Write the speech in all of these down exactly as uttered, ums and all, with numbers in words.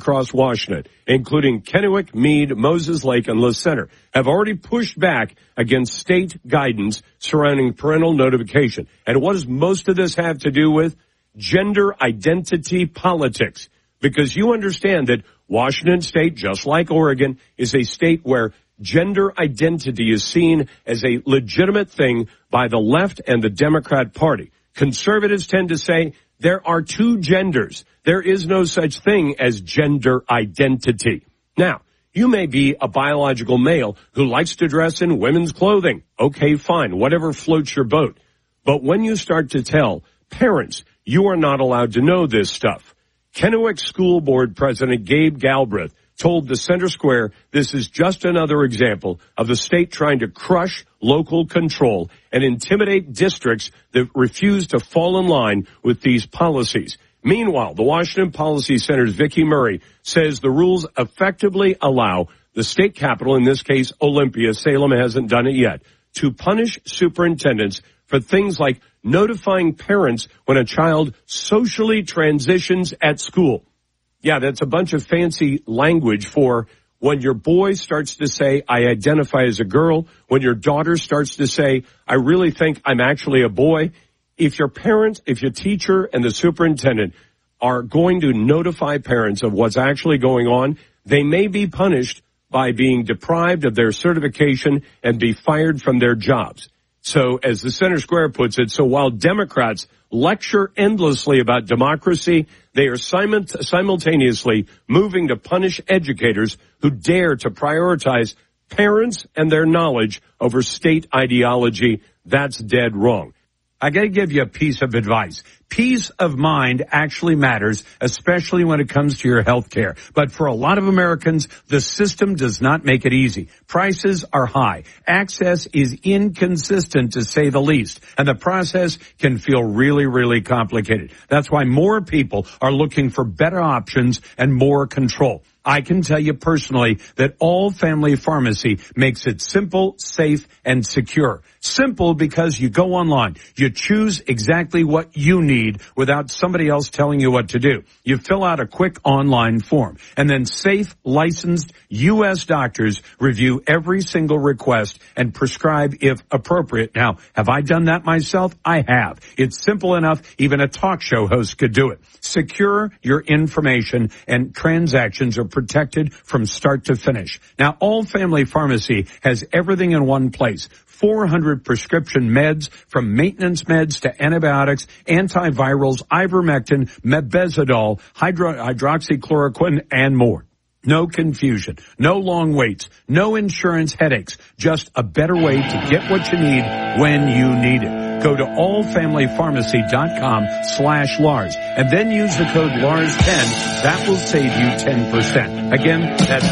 across Washington, including Kennewick, Meade, Moses Lake, and La Center, have already pushed back against state guidance surrounding parental notification. And what does most of this have to do with? Gender identity politics. Because you understand that Washington State, just like Oregon, is a state where gender identity is seen as a legitimate thing by the left and the Democrat Party. Conservatives tend to say there are two genders. There is no such thing as gender identity. Now, you may be a biological male who likes to dress in women's clothing. Okay, fine, whatever floats your boat. But when you start to tell parents you are not allowed to know this stuff, Kennewick School Board President Gabe Galbraith told the Center Square this is just another example of the state trying to crush local control and intimidate districts that refuse to fall in line with these policies. Meanwhile, the Washington Policy Center's Vicki Murray says the rules effectively allow the state capitol, in this case Olympia, Salem hasn't done it yet, to punish superintendents for things like notifying parents when a child socially transitions at school. Yeah, that's a bunch of fancy language for when your boy starts to say, I identify as a girl, when your daughter starts to say, I really think I'm actually a boy. If your parent, if your teacher and the superintendent are going to notify parents of what's actually going on, they may be punished by being deprived of their certification and be fired from their jobs. So as the Center Square puts it, so while Democrats lecture endlessly about democracy, they are simult- simultaneously moving to punish educators who dare to prioritize parents and their knowledge over state ideology. That's dead wrong. I got to give you a piece of advice. Peace of mind actually matters, especially when it comes to your health care. But for a lot of Americans, the system does not make it easy. Prices are high. Access is inconsistent, to say the least. And the process can feel really, really complicated. That's why more people are looking for better options and more control. I can tell you personally that All Family Pharmacy makes it simple, safe, and secure. Simple because you go online. You choose exactly what you need without somebody else telling you what to do. You fill out a quick online form. And then safe, licensed U S doctors review every single request and prescribe if appropriate. Now, have I done that myself? I have. It's simple enough even a talk show host could do it. Secure your information and transactions are protected from start to finish. Now, All Family Pharmacy has everything in one place. four hundred prescription meds, from maintenance meds to antibiotics, antivirals, ivermectin, mebendazole, hydro- hydroxychloroquine, and more. No confusion, no long waits, no insurance headaches, just a better way to get what you need when you need it. Go to allfamilypharmacy.com slash Lars and then use the code Lars ten. That will save you ten percent. Again, that's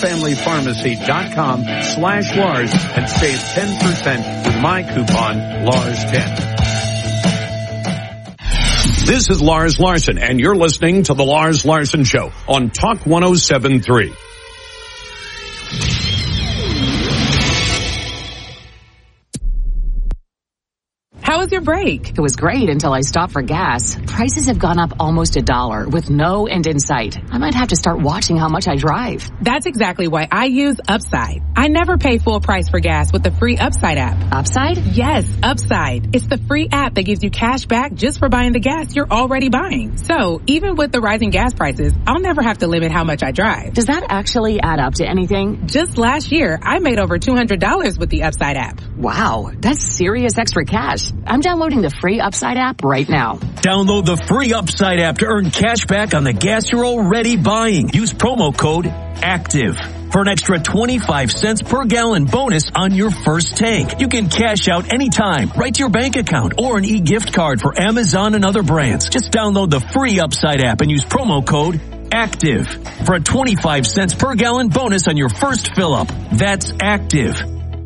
allfamilypharmacy.com slash Lars and save ten percent with my coupon Lars ten. This is Lars Larson, and you're listening to The Lars Larson Show on Talk one oh seven point three. How was your break? It was great until I stopped for gas. Prices have gone up almost a dollar with no end in sight. I might have to start watching how much I drive. That's exactly why I use Upside. I never pay full price for gas with the free Upside app. Upside? Yes, Upside. It's the free app that gives you cash back just for buying the gas you're already buying. So even with the rising gas prices, I'll never have to limit how much I drive. Does that actually add up to anything? Just last year, I made over two hundred dollars with the Upside app. Wow, that's serious extra cash. I'm downloading the free Upside app right now. Download the free Upside app to earn cash back on the gas you're already buying. Use promo code ACTIVE for an extra twenty-five cents per gallon bonus on your first tank. You can cash out anytime, right to your bank account, or an e-gift card for Amazon and other brands. Just download the free Upside app and use promo code ACTIVE for a twenty-five cents per gallon bonus on your first fill-up. That's ACTIVE.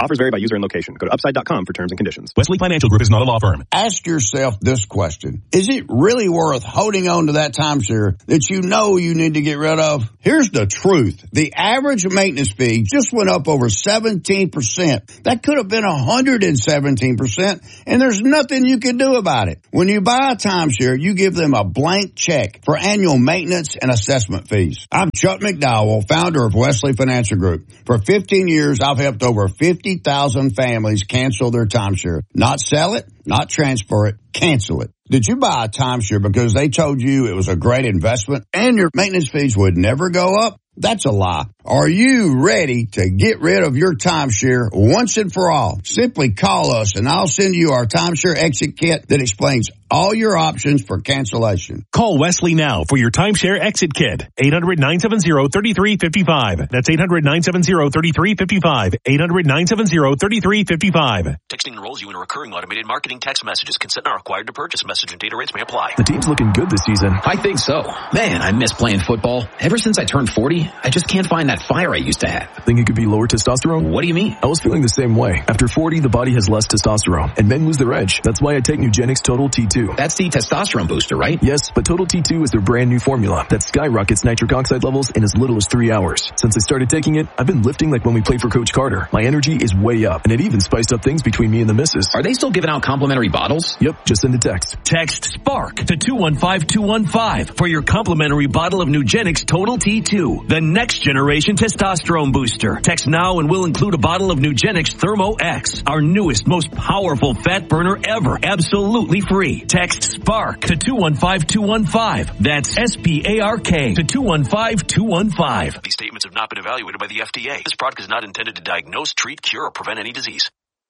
Offers vary by user and location. Go to upside dot com for terms and conditions. Wesley Financial Group is not a law firm. Ask yourself this question. Is it really worth holding on to that timeshare that you know you need to get rid of? Here's the truth. The average maintenance fee just went up over seventeen percent. That could have been one hundred seventeen percent, and there's nothing you can do about it. When you buy a timeshare, you give them a blank check for annual maintenance and assessment fees. I'm Chuck McDowell, founder of Wesley Financial Group. For fifteen years, I've helped over fifty thousand families cancel their timeshare. Not sell it, not transfer it, cancel it. Did you buy a timeshare because they told you it was a great investment and your maintenance fees would never go up? That's a lie. Are you ready to get rid of your timeshare once and for all? Simply call us and I'll send you our timeshare exit kit that explains all your options for cancellation. Call Wesley now for your timeshare exit kit. eight hundred, nine seven zero, three three five five. That's eight hundred, nine seven zero, three three five five. eight hundred, nine seven zero, three three five five. Texting enrolls you in recurring automated marketing text messages. Consent not required to purchase. Message and data rates may apply. The team's looking good this season. I think so. Man, I miss playing football. Ever since I turned forty, I just can't find that fire I used to have. Think it could be lower testosterone? What do you mean? I was feeling the same way. After forty, the body has less testosterone, and men lose their edge. That's why I take Nugenix Total T two. That's the testosterone booster, right? Yes, but Total T two is their brand new formula that skyrockets nitric oxide levels in as little as three hours. Since I started taking it, I've been lifting like when we played for Coach Carter. My energy is way up, and it even spiced up things between me and the missus. Are they still giving out complimentary bottles? Yep, just send a text. Text SPARK to two one five two one five for your complimentary bottle of Nugenix Total T two, the next generation testosterone booster. Text now and we'll include a bottle of Nugenix Thermo X, our newest, most powerful fat burner ever, absolutely free. Text SPARK to two one five two one five. That's S P A R K to two one five two one five. These statements have not been evaluated by the F D A. This product is not intended to diagnose, treat, cure, or prevent any disease.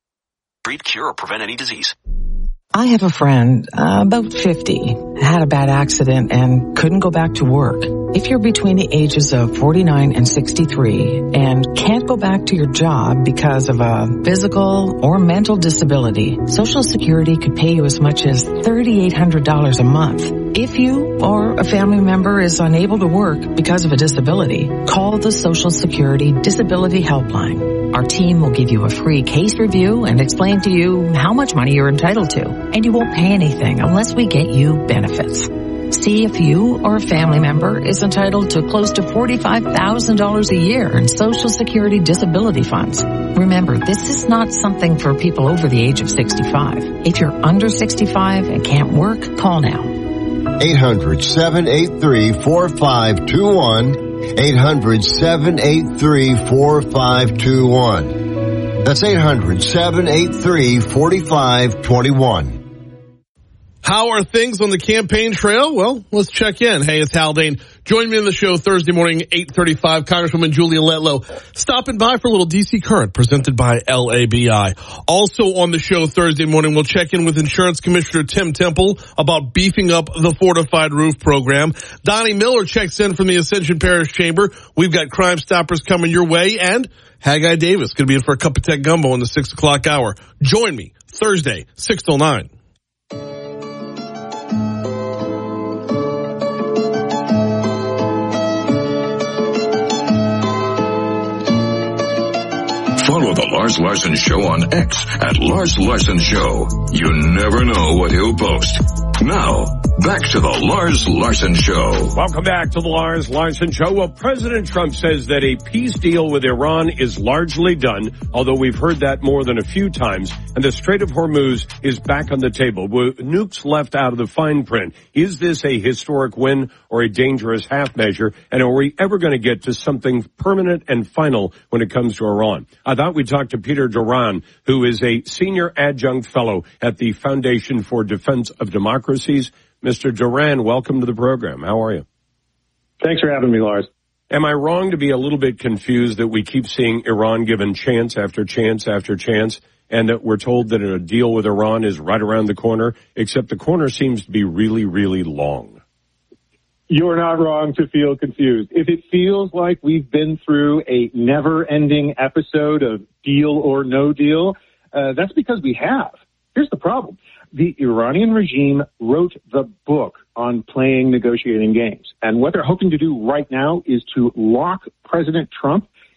Treat, cure, or prevent any disease. I have a friend, uh, about fifty, had a bad accident and couldn't go back to work. If you're between the ages of forty-nine and sixty-three and can't go back to your job because of a physical or mental disability, Social Security could pay you as much as three thousand eight hundred dollars a month. If you or a family member is unable to work because of a disability, call the Social Security Disability Helpline. Our team will give you a free case review and explain to you how much money you're entitled to, and you won't pay anything unless we get you benefits. See if you or a family member is entitled to close to forty-five thousand dollars a year in Social Security disability funds. Remember, this is not something for people over the age of sixty-five. If you're under sixty-five and can't work, call now. eight hundred, seven eight three, four five two one. eight hundred, seven eight three, four five two one. That's eight hundred, seven eight three, four five two one. How are things on the campaign trail? Well, let's check in. Hey, it's Haldane. Join me in the show Thursday morning, eight thirty-five. Congresswoman Julia Letlow stopping by for a little D C Current presented by L A B I. Also on the show Thursday morning, we'll check in with Insurance Commissioner Tim Temple about beefing up the fortified roof program. Donnie Miller checks in from the Ascension Parish Chamber. We've got Crime Stoppers coming your way, and Haggai Davis going to be in for a cup of tech gumbo in the six o'clock hour. Join me Thursday, six till nine. Follow the Lars Larson Show on X at Lars Larson Show. You never know what he'll post. Now, back to the Lars Larson Show. Welcome back to the Lars Larson Show. Well, President Trump says that a peace deal with Iran is largely done, although we've heard that more than a few times, and the Strait of Hormuz is back on the table, with nukes left out of the fine print. Is this a historic win or a dangerous half measure, and are we ever going to get to something permanent and final when it comes to Iran? I thought we'd talk to Peter Duran, who is a senior adjunct fellow at the Foundation for Defense of Democracies. Mister Duran, welcome to the program. How are you? Thanks for having me, Lars. Am I wrong to be a little bit confused that we keep seeing Iran given chance after chance after chance, and that we're told that a deal with Iran is right around the corner, except the corner seems to be really, really long? You're not wrong to feel confused. If it feels like we've been through a never-ending episode of deal or no deal, uh, that's because we have. Here's the problem. The Iranian regime wrote the book on playing negotiating games. And what they're hoping to do right now is to lock President Trump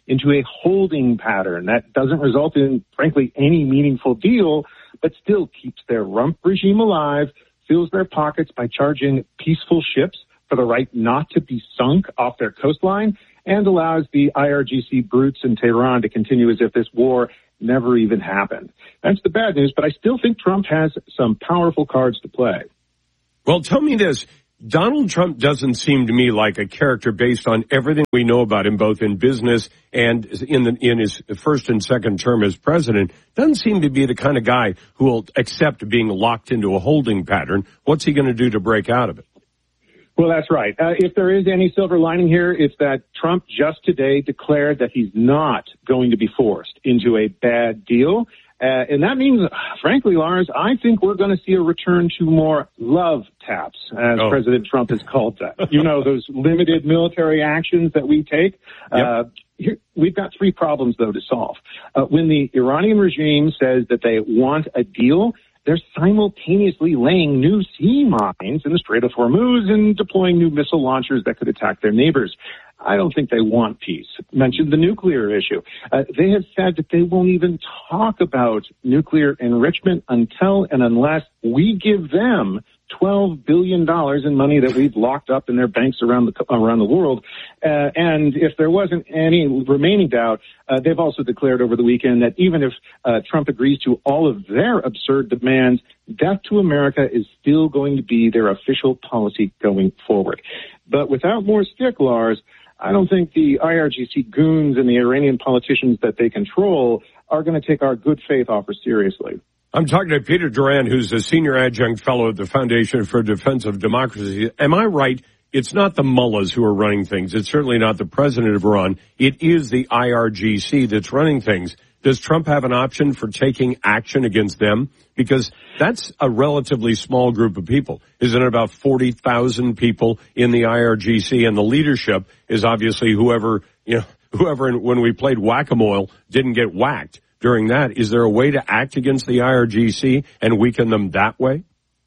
into a holding pattern that doesn't result in, frankly, any meaningful deal, but still keeps their rump regime alive, fills their pockets by charging peaceful ships for the right not to be sunk off their coastline, and allows the I R G C brutes in Tehran to continue as if this war never even happened. That's the bad news, but I still think Trump has some powerful cards to play. Well, tell me this. Donald Trump doesn't seem to me like a character based on everything we know about him, both in business and in the, in his first and second term as president. Doesn't seem to be the kind of guy who will accept being locked into a holding pattern. What's he going to do to break out of it? Well, that's right. Uh, if there is any silver lining here, it's that Trump just today declared that he's not going to be forced into a bad deal. Uh, and that means, frankly, Lars, I think we're going to see a return to more love taps, as oh. President Trump has called that. You know, those limited military actions that we take. Yep. Uh, here, we've got three problems, though, to solve. Uh, when the Iranian regime says that they want a deal, they're simultaneously laying new sea mines in the Strait of Hormuz and deploying new missile launchers that could attack their neighbors. I don't think they want peace. Mentioned the nuclear issue. Uh, they have said that they won't even talk about nuclear enrichment until and unless we give them twelve billion dollars in money that we've locked up in their banks around the around the world. Uh, and if there wasn't any remaining doubt, uh, they've also declared over the weekend that even if uh, Trump agrees to all of their absurd demands, death to America is still going to be their official policy going forward. But without more stick, Lars, I don't think the I R G C goons and the Iranian politicians that they control are going to take our good faith offer seriously. I'm talking to Peter Duran, who's a senior adjunct fellow at the Foundation for Defense of Democracy. Am I right? It's not the mullahs who are running things. It's certainly not the president of Iran. It is the I R G C that's running things. Does Trump have an option for taking action against them? Because that's a relatively small group of people. Isn't it about forty thousand people in the I R G C? And the leadership is obviously whoever, you know, whoever when we played whack-a-mole didn't get whacked. During that, is there a way to act against the I R G C and weaken them that way?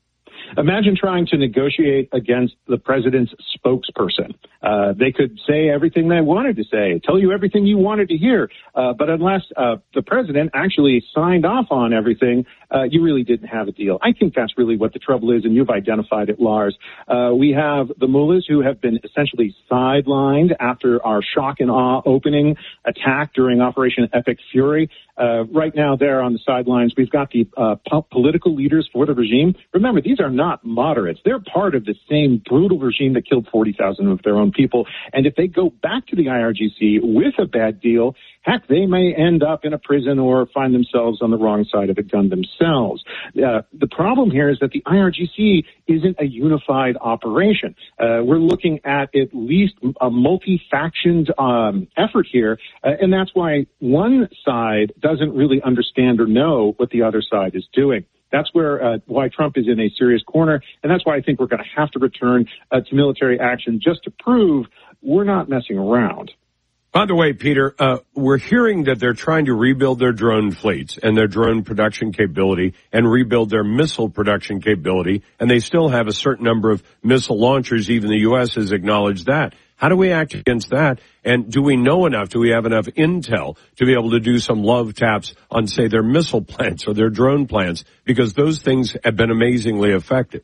Imagine trying to negotiate against the president's spokesperson. Uh, they could say everything they wanted to say, tell you everything you wanted to hear. Uh, but unless uh, the president actually signed off on everything, uh, you really didn't have a deal. I think that's really what the trouble is, and you've identified it, Lars. Uh, we have the mullahs who have been essentially sidelined after our shock and awe opening attack during Operation Epic Fury. Uh, right now, they're on the sidelines. We've got the uh, po- political leaders for the regime. Remember, these are not moderates. They're part of the same brutal regime that killed forty thousand of their own people. And if they go back to the I R G C with a bad deal, heck, they may end up in a prison or find themselves on the wrong side of a gun themselves. Uh, the problem here is that the I R G C isn't a unified operation. Uh, we're looking at at least a multi-factioned um, effort here, uh, and that's why one side doesn't really understand or know what the other side is doing. That's where uh, why Trump is in a serious corner, and that's why I think we're going to have to return uh, to military action just to prove we're not messing around. By the way, Peter, uh, we're hearing that they're trying to rebuild their drone fleets and their drone production capability and rebuild their missile production capability, and they still have a certain number of missile launchers. Even the U S has acknowledged that. How do we act against that? And do we know enough, do we have enough intel to be able to do some love taps on, say, their missile plants or their drone plants? Because those things have been amazingly effective.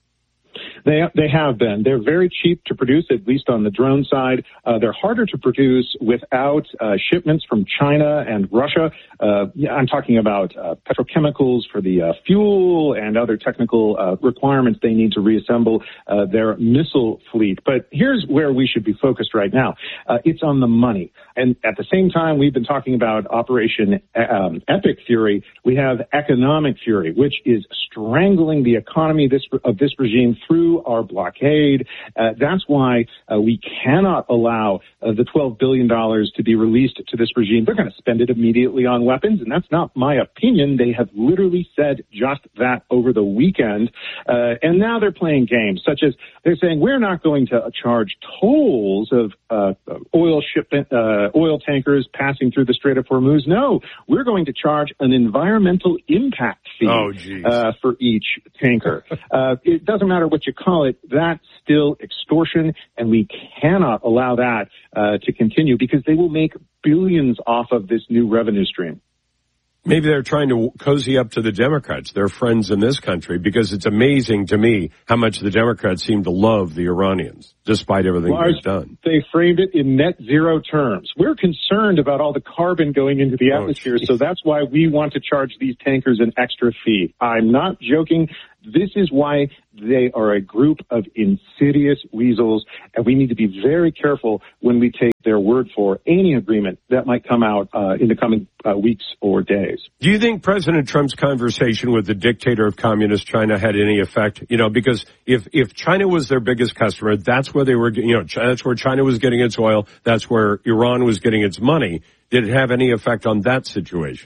They they have been. They're very cheap to produce, at least on the drone side. Uh, they're harder to produce without uh, shipments from China and Russia. Uh, I'm talking about uh, petrochemicals for the uh, fuel and other technical uh, requirements they need to reassemble uh, their missile fleet. But here's where we should be focused right now. Uh, it's on the money. And at the same time, we've been talking about Operation um, Epic Fury. We have Economic Fury, which is strangling the economy this, of this regime through our blockade. Uh, that's why uh, we cannot allow uh, the twelve billion dollars to be released to this regime. They're going to spend it immediately on weapons, and that's not my opinion. They have literally said just that over the weekend. Uh, and now they're playing games, such as they're saying we're not going to charge tolls of uh, oil shipment, uh, oil tankers passing through the Strait of Hormuz. No, we're going to charge an environmental impact fee oh, geez. uh, for each tanker. uh, it doesn't matter what you call it. That's still extortion, and we cannot allow that uh, to continue because they will make billions off of this new revenue stream. Maybe they're trying to cozy up to the Democrats, their friends in this country, because it's amazing to me how much the Democrats seem to love the Iranians, despite everything Lars, they've done. They framed it in net zero terms. We're concerned about all the carbon going into the atmosphere, oh, so that's why we want to charge these tankers an extra fee. I'm not joking. This is why they are a group of insidious weasels, and we need to be very careful when we take their word for any agreement that might come out uh, in the coming uh, weeks or days. Do you think President Trump's conversation with the dictator of communist China had any effect? You know, because if if China was their biggest customer, that's where they were, you know, that's where China was getting its oil, that's where Iran was getting its money. Did it have any effect on that situation?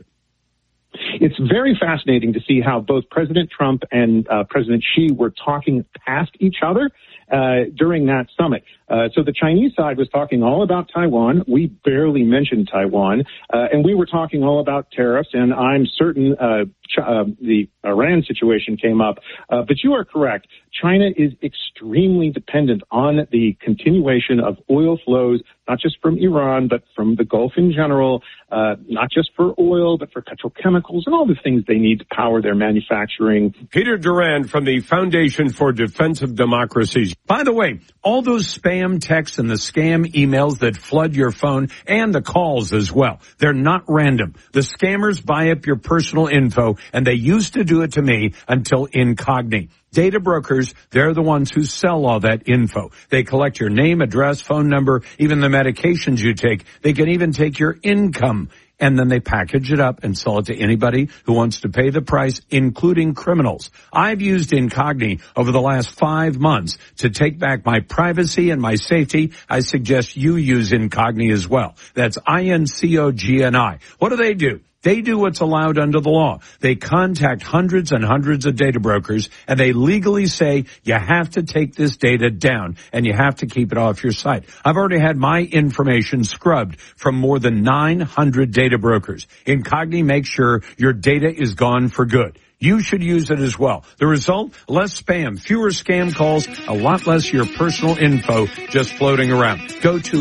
It's very fascinating to see how both President Trump and uh, President Xi were talking past each other uh, during that summit. Uh, so the Chinese side was talking all about Taiwan. We barely mentioned Taiwan. Uh, and we were talking all about tariffs. And I'm certain uh, ch- uh, the Iran situation came up. Uh, but you are correct. China is extremely dependent on the continuation of oil flows, not just from Iran, but from the Gulf in general, uh, not just for oil, but for petrochemicals and all the things they need to power their manufacturing. Peter Durand from the Foundation for Defense of Democracies. By the way, all those spam texts and the scam emails that flood your phone and the calls as well, they're not random. The scammers buy up your personal info, and they used to do it to me until Incogni. Data brokers, they're the ones who sell all that info. They collect your name, address, phone number, even the medications you take. They can even take your income. And then they package it up and sell it to anybody who wants to pay the price, including criminals. I've used Incogni over the last five months to take back my privacy and my safety. I suggest you use Incogni as well. That's I N C O G N I. What do they do? They do what's allowed under the law. They contact hundreds and hundreds of data brokers, and they legally say you have to take this data down and you have to keep it off your site. I've already had my information scrubbed from more than nine hundred data brokers. Incogni makes sure your data is gone for good. You should use it as well. The result, less spam, fewer scam calls, a lot less your personal info just floating around. Go to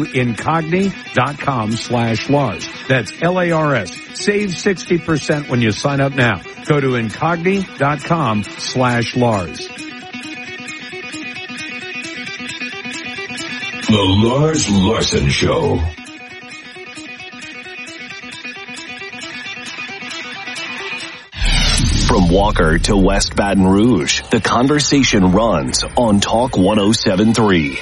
incogni.com slash Lars. That's L A R S. Save sixty percent when you sign up now. Go to incogni.com slash Lars. The Lars Larson Show. From Walker to West Baton Rouge, the conversation runs on Talk one oh seven point three.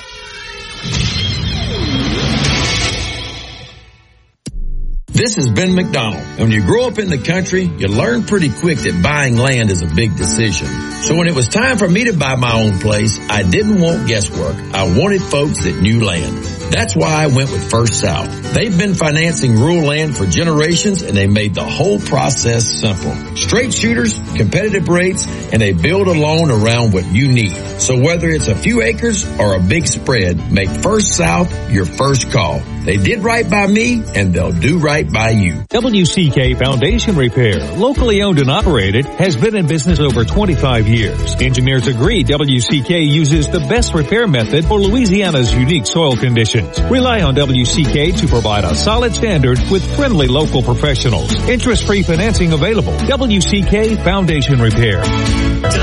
This is Ben McDonald. When you grow up in the country, you learn pretty quick that buying land is a big decision. So when it was time for me to buy my own place, I didn't want guesswork. I wanted folks that knew land. That's why I went with First South. They've been financing rural land for generations, and they made the whole process simple. Straight shooters, competitive rates, and they build a loan around what you need. So whether it's a few acres or a big spread, make First South your first call. They did right by me, and they'll do right by you. W C K Foundation Repair, locally owned and operated, has been in business over twenty-five years. Engineers agree W C K uses the best repair method for Louisiana's unique soil conditions. Rely on W C K to provide a solid standard with friendly local professionals. Interest-free financing available. W C K Foundation Repair.